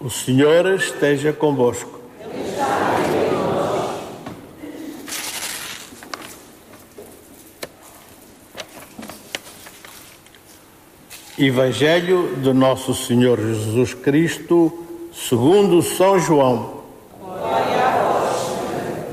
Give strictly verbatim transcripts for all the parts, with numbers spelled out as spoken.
O Senhor esteja convosco. Evangelho de Nosso Senhor Jesus Cristo, segundo São João. Glória a vós, Senhor.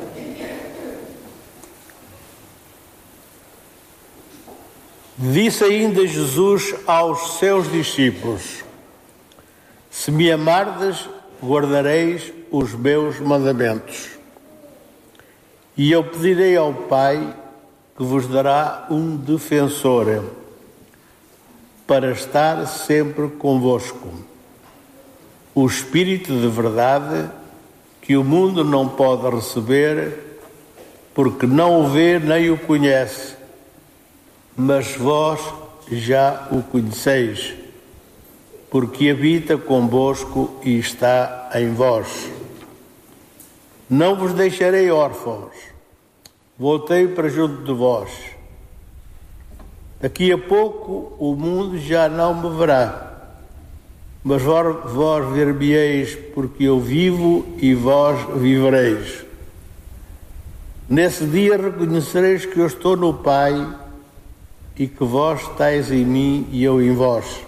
Disse ainda Jesus aos seus discípulos: Se me amardes, guardareis os meus mandamentos. E eu pedirei ao Pai que vos dará um defensor, para estar sempre convosco. O Espírito de verdade, que o mundo não pode receber, porque não o vê nem o conhece, mas vós já o conheceis, porque habita convosco e está em vós. Não vos deixarei órfãos, voltei para junto de vós. Daqui a pouco o mundo já não me verá, mas vós, vós ver-me-eis, porque eu vivo e vós vivereis. Nesse dia reconhecereis que eu estou no Pai e que vós estáis em mim e eu em vós.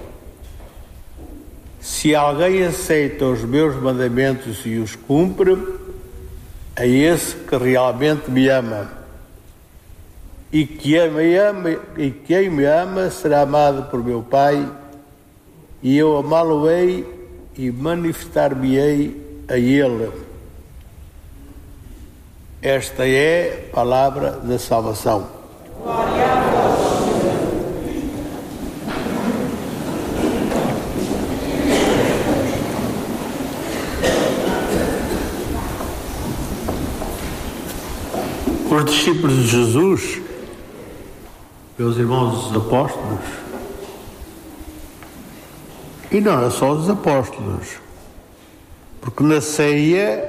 Se alguém aceita os meus mandamentos e os cumpre, é esse que realmente me ama. E quem me ama, e quem me ama será amado por meu Pai, e eu amá-lo-ei e manifestar-me-ei a ele. Esta é a palavra da salvação. Glória a vós, Os discípulos de Jesus, meus irmãos os apóstolos, e não era só os apóstolos, porque na ceia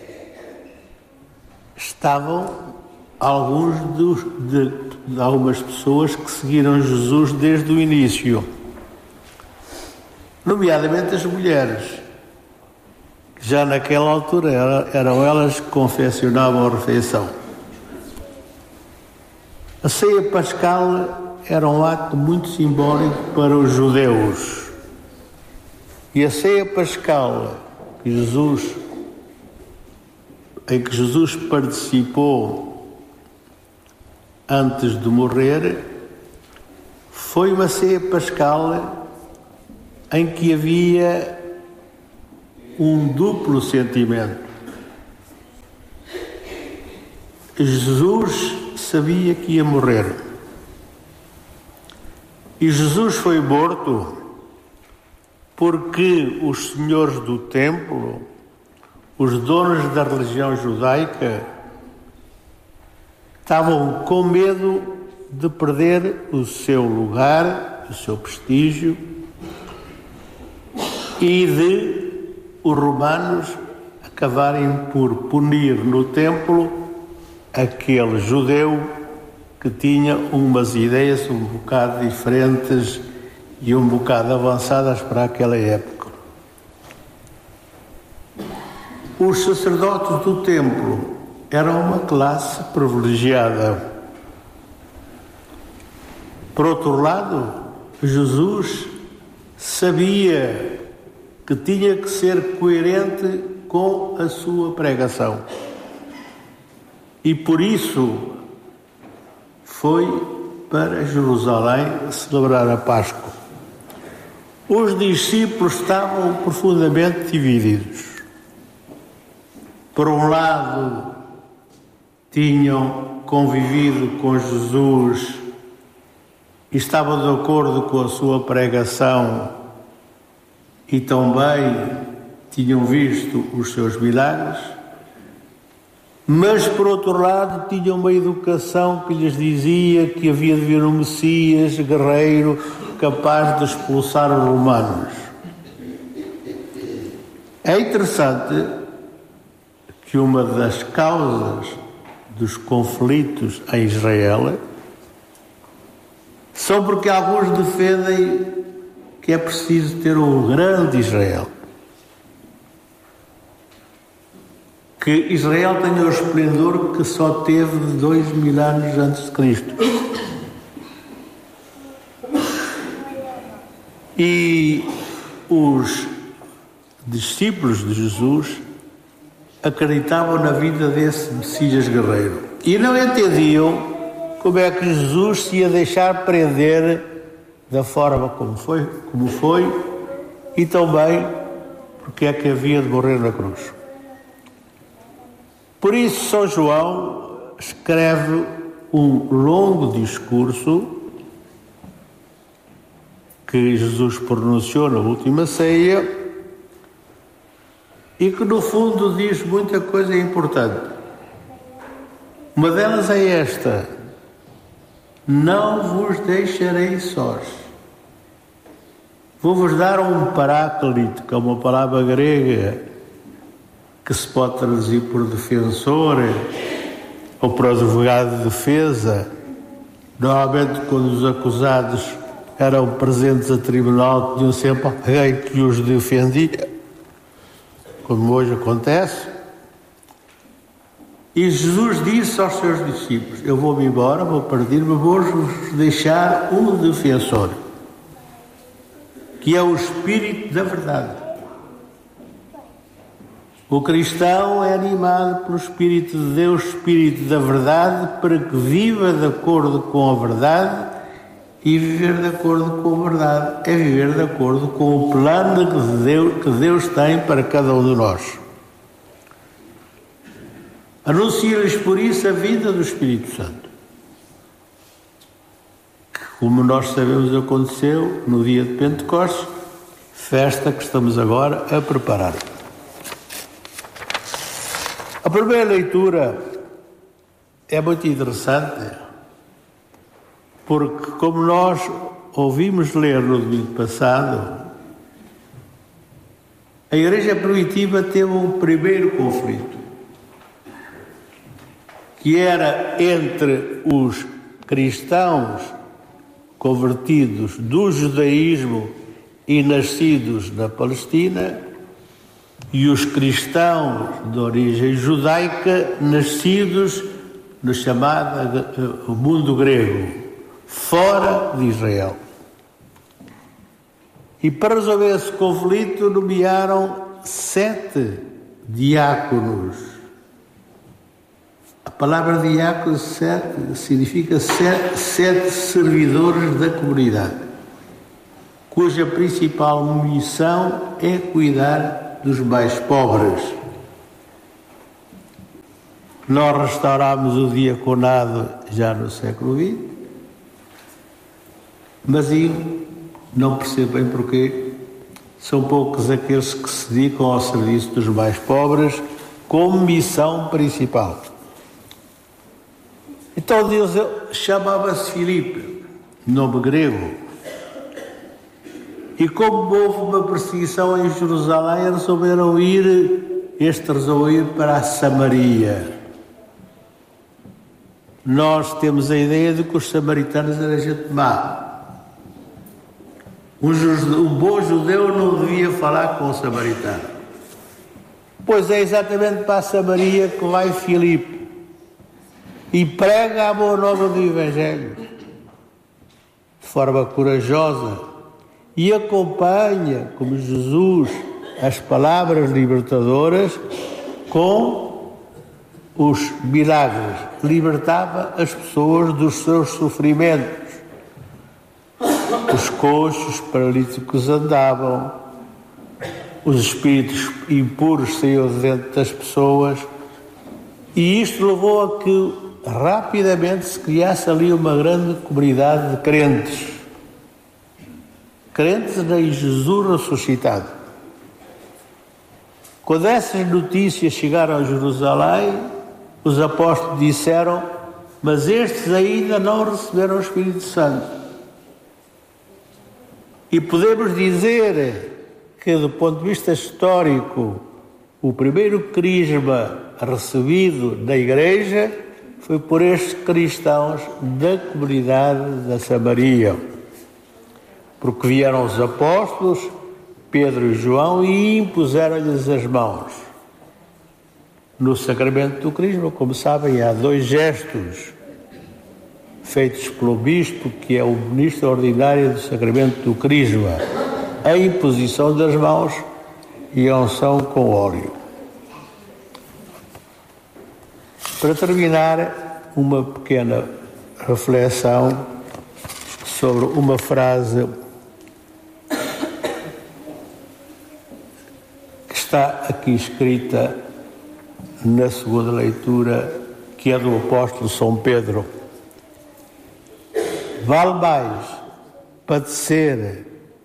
estavam alguns dos, de, de algumas pessoas que seguiram Jesus desde o início, nomeadamente as mulheres, que já naquela altura era, eram elas que confeccionavam a refeição. A ceia pascal era um ato muito simbólico para os judeus. E a ceia pascal que Jesus, em que Jesus participou antes de morrer, foi uma ceia pascal em que havia um duplo sentimento. Jesus sabia que ia morrer. E Jesus foi morto porque os senhores do templo, os donos da religião judaica, estavam com medo de perder o seu lugar, o seu prestígio, e de os romanos acabarem por punir no templo aquele judeu que tinha umas ideias um bocado diferentes e um bocado avançadas para aquela época. Os sacerdotes do templo eram uma classe privilegiada. Por outro lado, Jesus sabia que tinha que ser coerente com a sua pregação. E por isso foi para Jerusalém celebrar a Páscoa. Os discípulos estavam profundamente divididos. Por um lado, tinham convivido com Jesus e estavam de acordo com a sua pregação e também tinham visto os seus milagres. Mas, por outro lado, tinham uma educação que lhes dizia que havia de vir um Messias guerreiro capaz de expulsar os romanos. É interessante que uma das causas dos conflitos em Israel são porque alguns defendem que é preciso ter um grande Israel. que Israel tenha o esplendor que só teve dois mil anos antes de Cristo. E os discípulos de Jesus acreditavam na vida desse Messias guerreiro. E não entendiam como é que Jesus se ia deixar prender da forma como foi, como foi e também porque é que havia de morrer na cruz. Por isso, São João escreve um longo discurso que Jesus pronunciou na última ceia e que, no fundo, diz muita coisa importante. Uma delas é esta: não vos deixarei sós. Vou-vos dar um paráclito, que é uma palavra grega que se pode traduzir por defensor ou por advogado de defesa. Normalmente, quando os acusados eram presentes a tribunal, tinham sempre alguém que os defendia, como hoje acontece. E Jesus disse aos seus discípulos: eu vou-me embora, vou partir, mas vou-vos deixar um defensor, que é o Espírito da Verdade. O cristão é animado pelo Espírito de Deus, Espírito da Verdade, para que viva de acordo com a verdade. E viver de acordo com a verdade é viver de acordo com o plano que Deus, que Deus tem para cada um de nós. Anuncio-lhes por isso a vinda do Espírito Santo, que, como nós sabemos, aconteceu no dia de Pentecostes, festa que estamos agora a preparar. A primeira leitura é muito interessante, porque, como nós ouvimos ler no domingo passado, a Igreja Primitiva teve um primeiro conflito, que era entre os cristãos convertidos do judaísmo e nascidos na Palestina e os cristãos de origem judaica nascidos no chamado uh, mundo grego, fora de Israel. E para resolver esse conflito nomearam sete diáconos. A palavra diácono significa sete, sete servidores da comunidade, cuja principal missão é cuidar dos mais pobres. Nós restaurámos o diaconado já no século vinte, mas eu não percebo bem porquê. São poucos aqueles que se dedicam ao serviço dos mais pobres como missão principal. Então Deus chamava-se Filipe, nome grego, e como houve uma perseguição em Jerusalém, resolveram ir, este resolveu ir para a Samaria. Nós temos a ideia de que os samaritanos eram gente má. Um, um bom judeu não devia falar com o samaritano. Pois é exatamente para a Samaria que vai Filipe e prega a boa nova do Evangelho de forma corajosa e acompanha, como Jesus, as palavras libertadoras com os milagres. Libertava as pessoas dos seus sofrimentos. Os coxos, os paralíticos andavam, os espíritos impuros saíam de dentro das pessoas, e isto levou a que rapidamente se criasse ali uma grande comunidade de crentes, crentes em Jesus ressuscitado. Quando essas notícias chegaram a Jerusalém, os apóstolos disseram: mas estes ainda não receberam o Espírito Santo. E podemos dizer que, do ponto de vista histórico, o primeiro crisma recebido da Igreja foi por estes cristãos da comunidade da Samaria, porque vieram os apóstolos, Pedro e João, e impuseram-lhes as mãos. No sacramento do Crisma, como sabem, há dois gestos feitos pelo Bispo, que é o ministro ordinário do sacramento do Crisma: a imposição das mãos e a unção com óleo. Para terminar, uma pequena reflexão sobre uma frase que está aqui escrita na segunda leitura, que é do apóstolo São Pedro. Vale mais padecer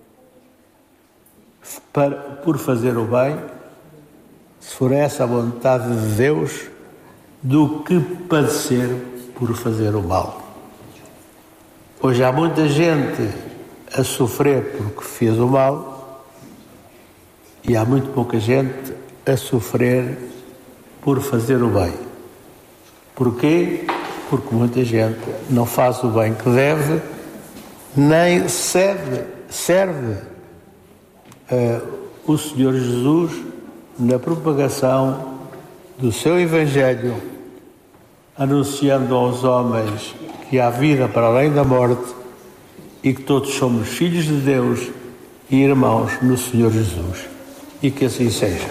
para, por fazer o bem, se for essa a vontade de Deus, do que padecer por fazer o mal. Hoje há muita gente a sofrer porque fez o mal e há muito pouca gente a sofrer por fazer o bem. Porquê? Porque muita gente não faz o bem que deve, nem serve, serve uh, o Senhor Jesus na propagação do seu Evangelho, anunciando aos homens que há vida para além da morte e que todos somos filhos de Deus e irmãos no Senhor Jesus. E que assim seja.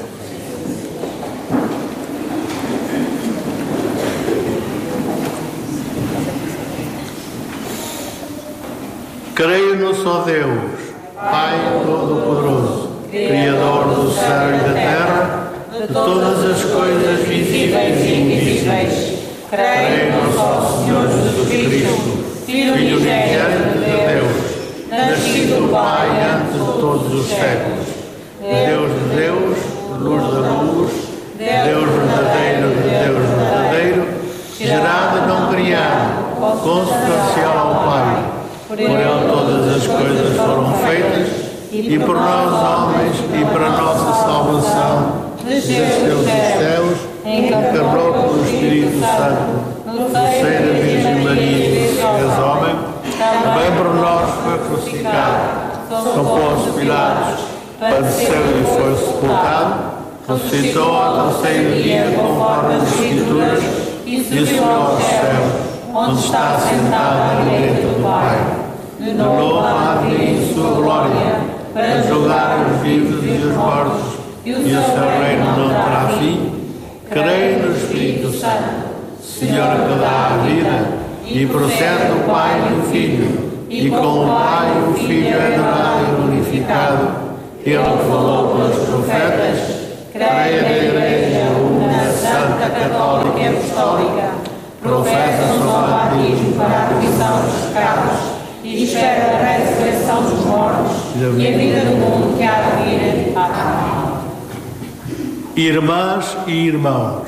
Creio no só Deus, Pai Todo-Poderoso, Criador do céu e da terra, de todas as coisas visíveis e invisíveis. Creio no só Senhor Jesus Cristo, Filho unigênito de Deus, nascido do Pai antes de todos os séculos, Deus de Deus, luz da luz, Deus verdadeiro de Deus verdadeiro, gerado e não criado, consubstancial ao Pai. Por ele todas as coisas foram feitas, e por nós homens, e para a nossa salvação, desceu dos céus, encarnou pelo Espírito Santo, no seio da Virgem Maria e se fez homem, também por nós foi crucificado, São Pôncio Pilatos, padeceu e foi sepultado, ressuscitou ao terceiro dia conforme as Escrituras, e subiu ao céu, onde está sentado à direita do Pai. De novo há de vir em sua glória, para julgar os vivos e os mortos, e o seu reino não terá fim. Creio no Espírito Santo, Senhor que dá a vida, e procede do Pai e do Filho, e com o Pai e o Filho é adorado e glorificado. Ele que falou pelos profetas. Creio na Igreja Una, Santa, Católica e Apostólica, professa o batismo para a remissão dos pecados, e espera a ressurreição dos mortos e a vida do mundo que há de vir. Amém. Irmãs e irmãos,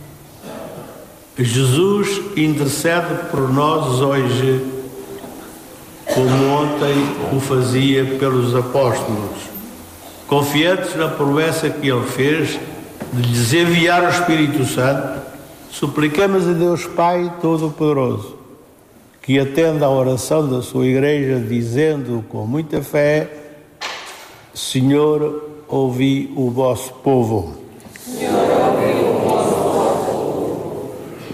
Jesus intercede por nós hoje, como ontem o fazia pelos apóstolos, confiantes na promessa que ele fez de lhes enviar o Espírito Santo. Suplicamos a Deus Pai Todo-Poderoso que atenda à oração da sua Igreja, dizendo com muita fé: Senhor, ouvi o vosso povo. Senhor, ouvi o vosso povo.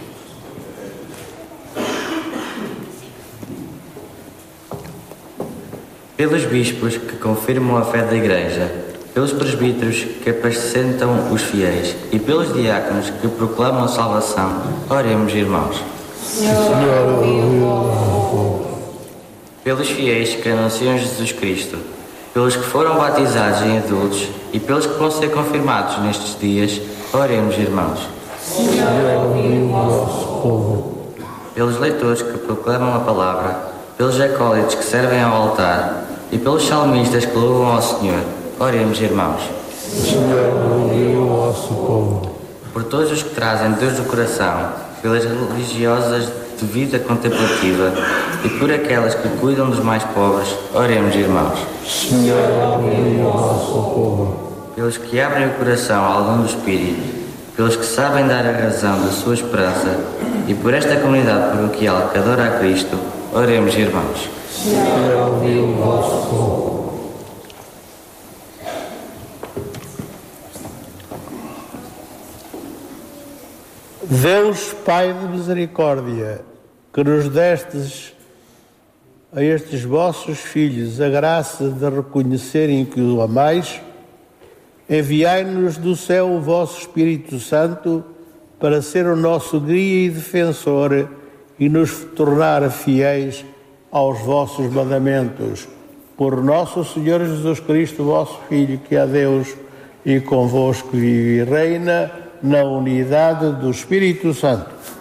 Pelos bispos que confirmam a fé da Igreja, pelos presbíteros que apacentam os fiéis e pelos diáconos que proclamam a salvação, oremos, irmãos. Senhor, ouvi o vosso povo. Pelos fiéis que anunciam Jesus Cristo, pelos que foram batizados em adultos e pelos que vão ser confirmados nestes dias, oremos, irmãos. Senhor, ouvi o vosso povo. Pelos leitores que proclamam a palavra, pelos acólitos que servem ao altar e pelos salmistas que louvam ao Senhor, oremos, irmãos. Senhor, ouvi o vosso povo. Por todos os que trazem Deus do coração, pelas religiosas de vida contemplativa e por aquelas que cuidam dos mais pobres, oremos, irmãos. Senhor, ouvi o vosso povo. Pelos que abrem o coração ao dom do Espírito, pelos que sabem dar a razão da sua esperança e por esta comunidade paroquial que adora a Cristo, oremos, irmãos. Senhor, ouvi o vosso povo. Deus, Pai de misericórdia, que nos destes a estes vossos filhos a graça de reconhecerem que o amais, enviai-nos do céu o vosso Espírito Santo para ser o nosso guia e defensor e nos tornar fiéis aos vossos mandamentos. Por nosso Senhor Jesus Cristo, vosso Filho, que é Deus e convosco vive e reina na unidade do Espírito Santo.